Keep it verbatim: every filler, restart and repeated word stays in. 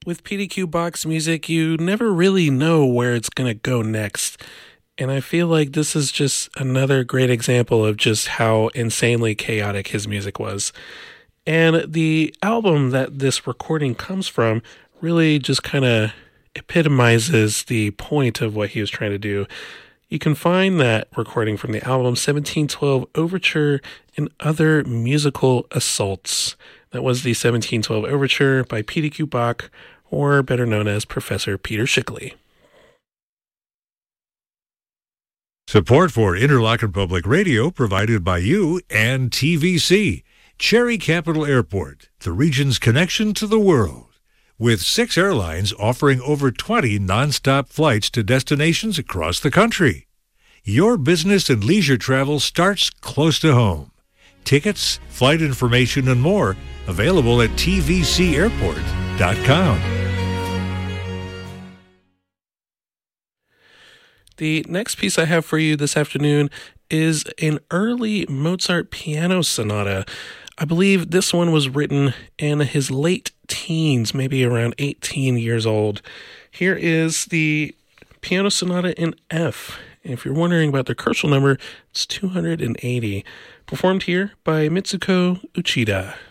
With P D Q box music, you never really know where it's going to go next. And I feel like this is just another great example of just how insanely chaotic his music was. And the album that this recording comes from really just kind of epitomizes the point of what he was trying to do. You can find that recording from the album seventeen twelve Overture and Other Musical Assaults. That was the seventeen twelve Overture by P D Q Bach, or better known as Professor Peter Schickele. Support for Interlochen Public Radio provided by you and T V C, Cherry Capital Airport, the region's connection to the world. With six airlines offering over twenty nonstop flights to destinations across the country. Your business and leisure travel starts close to home. Tickets, flight information, and more available at T V C airport dot com. The next piece I have for you this afternoon is an early Mozart piano sonata. I believe this one was written in his late teens, maybe around eighteen years old. Here is the piano sonata in F. If you're wondering about the Kirschel number, it's two hundred eighty. Performed here by Mitsuko Uchida.